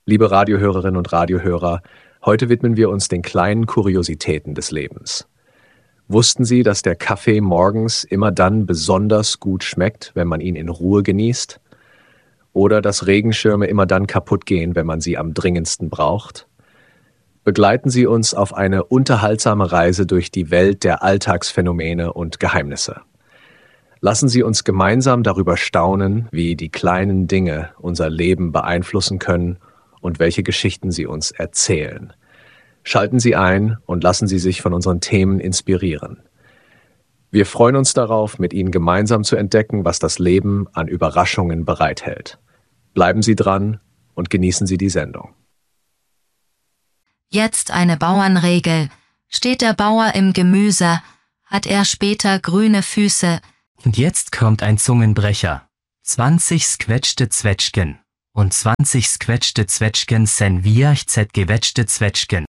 Liebe Radiohörerinnen und Radiohörer, heute widmen wir uns den kleinen Kuriositäten des Lebens. Wussten Sie, dass der Kaffee morgens immer dann besonders gut schmeckt, wenn man ihn in Ruhe genießt? Oder dass Regenschirme immer dann kaputt gehen, wenn man sie am dringendsten braucht? Begleiten Sie uns auf eine unterhaltsame Reise durch die Welt der Alltagsphänomene und Geheimnisse. Lassen Sie uns gemeinsam darüber staunen, wie die kleinen Dinge unser Leben beeinflussen können und welche Geschichten sie uns erzählen. Schalten Sie ein und lassen Sie sich von unseren Themen inspirieren. Wir freuen uns darauf, mit Ihnen gemeinsam zu entdecken, was das Leben an Überraschungen bereithält. Bleiben Sie dran und genießen Sie die Sendung. Jetzt eine Bauernregel. Steht der Bauer im Gemüse, hat er später grüne Füße. Und jetzt kommt ein Zungenbrecher. 20 squetschte Zwetschgen. Und 20 squetschte Zwetschgen sen wir gewetschte Zwetschgen.